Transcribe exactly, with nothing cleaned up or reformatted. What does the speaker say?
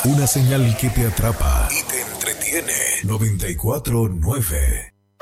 Una señal que te atrapa y te entretiene. noventa y cuatro nueve